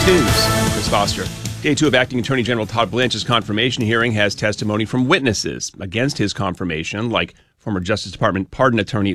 Fox News, I'm Chris Foster. Day 2 of Acting Attorney General Todd Blanche's confirmation hearing has testimony from witnesses against his confirmation, like former Justice Department pardon attorney